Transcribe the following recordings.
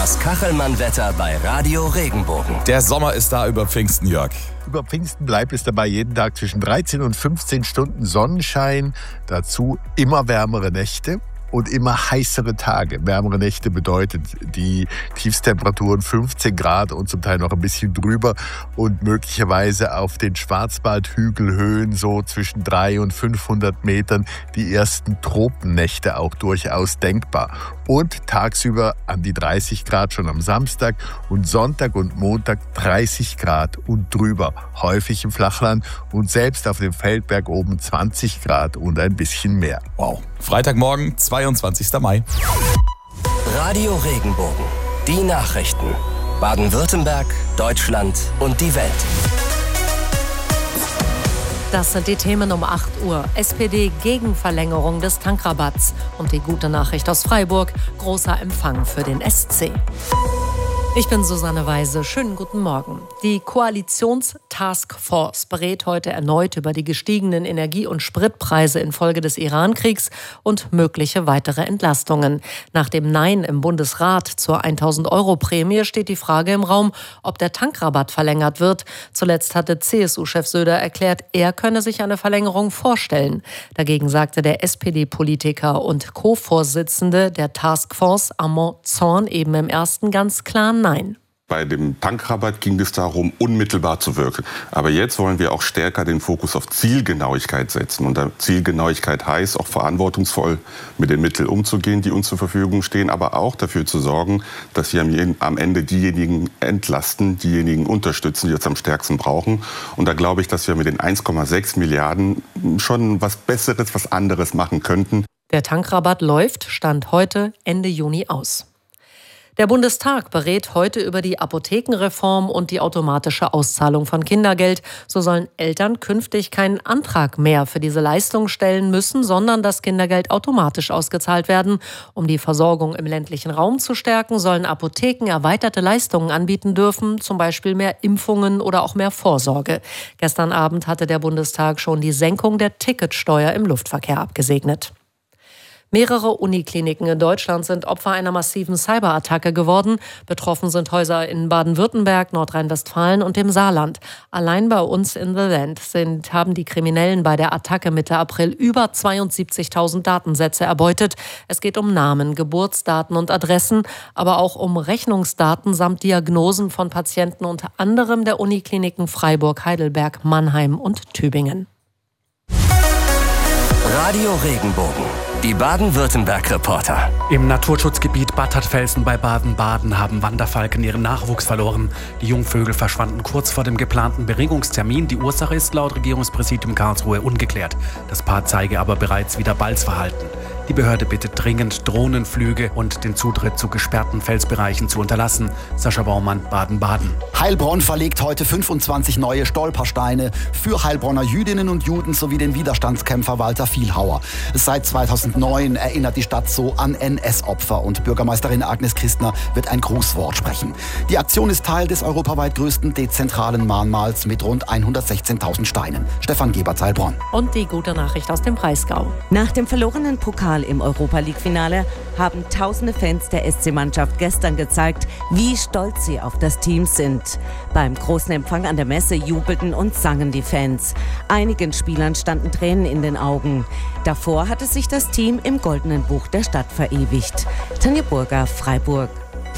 Das Kachelmann-Wetter bei Radio Regenbogen. Der Sommer ist da über Pfingsten, Jörg. Über Pfingsten bleibt es dabei jeden Tag zwischen 13 und 15 Stunden Sonnenschein. Dazu immer wärmere Nächte und immer heißere Tage. Wärmere Nächte bedeutet die Tiefstemperaturen 15 Grad und zum Teil noch ein bisschen drüber und möglicherweise auf den Schwarzwaldhügelhöhen so zwischen 300 und 500 Metern die ersten Tropennächte auch durchaus denkbar. Und tagsüber an die 30 Grad schon am Samstag und Sonntag und Montag 30 Grad und drüber. Häufig im Flachland und selbst auf dem Feldberg oben 20 Grad und ein bisschen mehr. Wow. Freitagmorgen, 22. Mai. Radio Regenbogen. Die Nachrichten. Baden-Württemberg, Deutschland und die Welt. Das sind die Themen um 8 Uhr. SPD gegen Verlängerung des Tankrabatts. Und die gute Nachricht aus Freiburg, großer Empfang für den SC. Ich bin Susanne Weise. Schönen guten Morgen. Die Koalitions-Taskforce berät heute erneut über die gestiegenen Energie- und Spritpreise infolge des Iran-Kriegs und mögliche weitere Entlastungen. Nach dem Nein im Bundesrat zur 1.000-Euro-Prämie steht die Frage im Raum, ob der Tankrabatt verlängert wird. Zuletzt hatte CSU-Chef Söder erklärt, er könne sich eine Verlängerung vorstellen. Dagegen sagte der SPD-Politiker und Co-Vorsitzende der Taskforce, Armand Zorn, eben im ersten ganz klar Nein. Bei dem Tankrabatt ging es darum, unmittelbar zu wirken. Aber jetzt wollen wir auch stärker den Fokus auf Zielgenauigkeit setzen. Und Zielgenauigkeit heißt auch verantwortungsvoll mit den Mitteln umzugehen, die uns zur Verfügung stehen, aber auch dafür zu sorgen, dass wir am Ende diejenigen entlasten, diejenigen unterstützen, die uns am stärksten brauchen. Und da glaube ich, dass wir mit den 1,6 Milliarden schon was Besseres, was anderes machen könnten. Der Tankrabatt läuft, Stand heute, Ende Juni aus. Der Bundestag berät heute über die Apothekenreform und die automatische Auszahlung von Kindergeld. So sollen Eltern künftig keinen Antrag mehr für diese Leistung stellen müssen, sondern das Kindergeld automatisch ausgezahlt werden. Um die Versorgung im ländlichen Raum zu stärken, sollen Apotheken erweiterte Leistungen anbieten dürfen, zum Beispiel mehr Impfungen oder auch mehr Vorsorge. Gestern Abend hatte der Bundestag schon die Senkung der Ticketsteuer im Luftverkehr abgesegnet. Mehrere Unikliniken in Deutschland sind Opfer einer massiven Cyberattacke geworden. Betroffen sind Häuser in Baden-Württemberg, Nordrhein-Westfalen und dem Saarland. Allein bei uns in The Land haben die Kriminellen bei der Attacke Mitte April über 72.000 Datensätze erbeutet. Es geht um Namen, Geburtsdaten und Adressen, aber auch um Rechnungsdaten samt Diagnosen von Patienten unter anderem der Unikliniken Freiburg, Heidelberg, Mannheim und Tübingen. Radio Regenbogen. Die Baden-Württemberg-Reporter. Im Naturschutzgebiet Bad Hattfelsen bei Baden-Baden haben Wanderfalken ihren Nachwuchs verloren. Die Jungvögel verschwanden kurz vor dem geplanten Beringungstermin. Die Ursache ist laut Regierungspräsidium Karlsruhe ungeklärt. Das Paar zeige aber bereits wieder Balzverhalten. Die Behörde bittet dringend, Drohnenflüge und den Zutritt zu gesperrten Felsbereichen zu unterlassen. Sascha Baumann, Baden-Baden. Heilbronn verlegt heute 25 neue Stolpersteine für Heilbronner Jüdinnen und Juden sowie den Widerstandskämpfer Walter Vielhauer. Seit 2009 erinnert die Stadt so an NS-Opfer und Bürgermeisterin Agnes Christner wird ein Grußwort sprechen. Die Aktion ist Teil des europaweit größten dezentralen Mahnmals mit rund 116.000 Steinen. Stefan Gebert, Heilbronn. Und die gute Nachricht aus dem Breisgau. Nach dem verlorenen Pokal im Europa-League-Finale haben tausende Fans der SC-Mannschaft gestern gezeigt, wie stolz sie auf das Team sind. Beim großen Empfang an der Messe jubelten und sangen die Fans. Einigen Spielern standen Tränen in den Augen. Davor hatte sich das Team im Goldenen Buch der Stadt verewigt. Tanja Burger, Freiburg.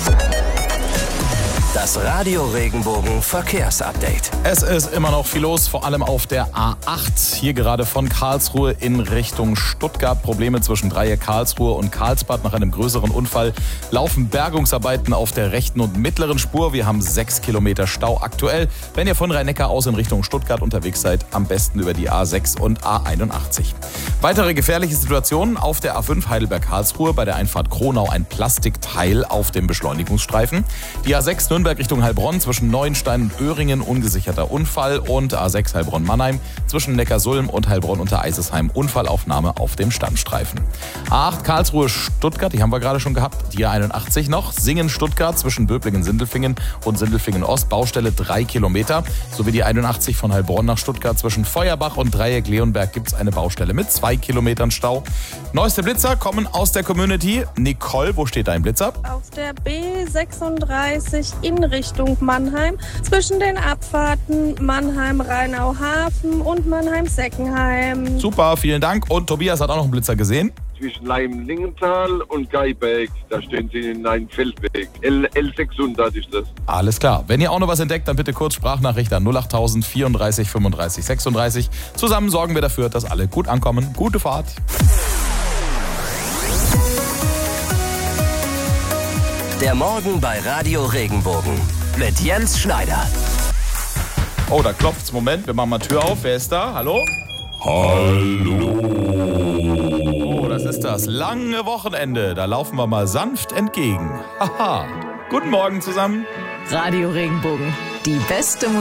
Das Radio Regenbogen Verkehrsupdate. Es ist immer noch viel los, vor allem auf der A8. Hier gerade von Karlsruhe in Richtung Stuttgart. Probleme zwischen Dreieck Karlsruhe und Karlsbad. Nach einem größeren Unfall laufen Bergungsarbeiten auf der rechten und mittleren Spur. Wir haben 6 Kilometer Stau aktuell. Wenn ihr von Rhein-Neckar aus in Richtung Stuttgart unterwegs seid, am besten über die A6 und A81. Weitere gefährliche Situationen auf der A5 Heidelberg-Karlsruhe. Bei der Einfahrt Kronau ein Plastikteil auf dem Beschleunigungsstreifen. Die A6 Nürnberg Nürnberg Richtung Heilbronn zwischen Neuenstein und Öhringen ungesicherter Unfall und A6 Heilbronn-Mannheim zwischen Neckarsulm und Heilbronn unter Eisesheim Unfallaufnahme auf dem Standstreifen. A8 Karlsruhe-Stuttgart, die haben wir gerade schon gehabt, die A81 noch. Singen-Stuttgart zwischen Böblingen-Sindelfingen und Sindelfingen-Ost, Baustelle 3 Kilometer. Sowie die 81 von Heilbronn nach Stuttgart zwischen Feuerbach und Dreieck Leonberg gibt es eine Baustelle mit 2 Kilometern Stau. Neueste Blitzer kommen aus der Community. Nicole, wo steht dein Blitzer? Auf der B36 in Richtung Mannheim zwischen den Abfahrten Mannheim-Rheinau-Hafen und Mannheim-Seckenheim. Super, vielen Dank. Und Tobias hat auch noch einen Blitzer gesehen. Zwischen Leim-Lingenthal und Geiberg, da stehen Sie in einem Feldweg. L600 ist das. Alles klar. Wenn ihr auch noch was entdeckt, dann bitte kurz Sprachnachricht an 08000 34 35 36. Zusammen sorgen wir dafür, dass alle gut ankommen. Gute Fahrt. Der Morgen bei Radio Regenbogen mit Jens Schneider. Oh, da klopft's. Moment, wir machen mal Tür auf. Wer ist da? Hallo? Hallo. Oh, das ist das lange Wochenende. Da laufen wir mal sanft entgegen. Haha. Guten Morgen zusammen. Radio Regenbogen. Die beste Musik.